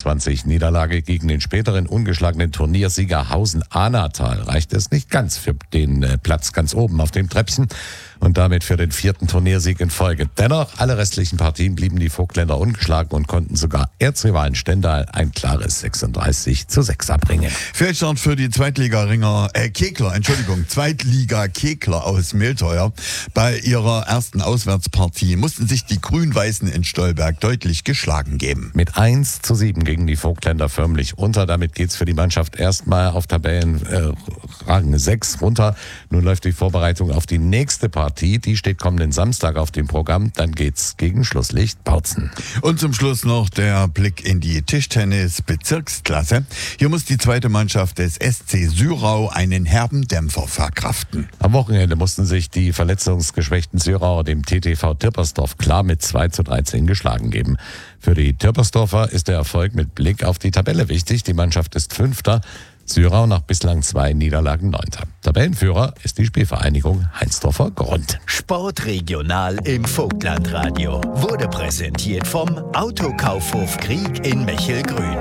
U21 Niederlage gegen den späteren ungeschlagenen Turniersieger Hausen-Ahnatal reicht es nicht ganz für den Platz ganz oben auf dem Treppchen und damit für den 4. Turniersieg in Folge. Dennoch, alle restlichen Partien blieben die Vogtländer ungeschlagen und konnten sogar Erzrivalen Stendal ein klares 36:6 abbringen. Fehlstart für die Zweitliga-Kekler aus Mehlteuer. Bei ihrer ersten Auswärtspartie mussten sich die Grün-Weißen in Stolberg deutlich geschlagen geben. Mit 1:7 gingen die Vogtländer förmlich unter. Damit geht's für die Mannschaft erstmal auf Tabellenrang 6 runter. Nun läuft die Vorbereitung auf die nächste Partie. Die steht kommenden Samstag auf dem Programm. Dann geht's gegen Schlusslicht Bautzen. Und zum Schluss noch der Blick in die Tischtennis-Bezirksklasse. Hier muss die zweite Mannschaft des SC Syrau einen herben Dämpfer verkraften. Am Wochenende mussten sich die verletzungsgeschwächten Syrauer dem TTV Tirpersdorf klar mit 2:13 geschlagen geben. Für die Tirpersdorfer ist der Erfolg mit Blick auf die Tabelle wichtig. Die Mannschaft ist 5. Syrau nach bislang 2 Niederlagen 9. Tabellenführer ist die Spielvereinigung Heinsdorfer Grund. Sportregional im Vogtlandradio wurde präsentiert vom Autokaufhof Krieg in Mechelgrün.